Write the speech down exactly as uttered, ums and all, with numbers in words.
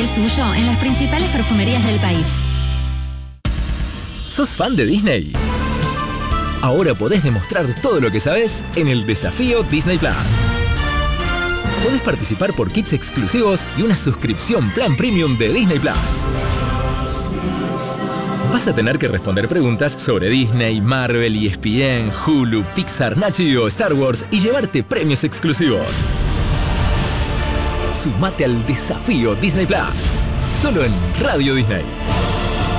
es tuyo en las principales perfumerías del país. ¿Sos fan de Disney? Ahora podés demostrar todo lo que sabés en el Desafío Disney Plus. Podés participar por kits exclusivos y una suscripción plan premium de Disney Plus. Vas a tener que responder preguntas sobre Disney, Marvel, E S P N, Hulu, Pixar, Nat Geo, Star Wars y llevarte premios exclusivos. Sumate al Desafío Disney Plus, solo en Radio Disney.